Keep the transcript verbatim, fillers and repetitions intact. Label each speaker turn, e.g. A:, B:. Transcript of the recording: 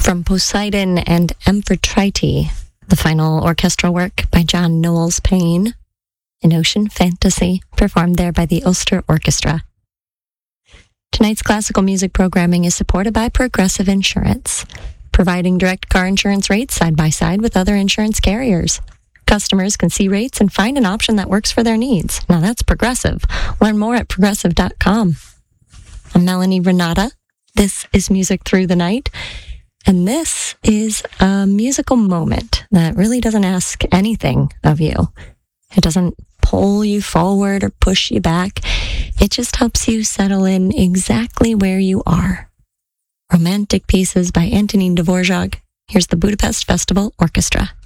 A: From Poseidon and Amphitrite, the final orchestral work by John Knowles Payne, An Ocean Fantasy, performed there by the Ulster Orchestra. Tonight's classical music programming is supported by Progressive Insurance, providing direct car insurance rates side by side with other insurance carriers. Customers can see rates and find an option that works for their needs. Now that's Progressive. Learn more at progressive dot com. I'm Melanie Renata. This is Music Through the Night. And this is a musical moment that really doesn't ask anything of you. It doesn't pull you forward or push you back. It just helps you settle in exactly where you are. Romantic Pieces by Antonin Dvorak. Here's the Budapest Festival Orchestra.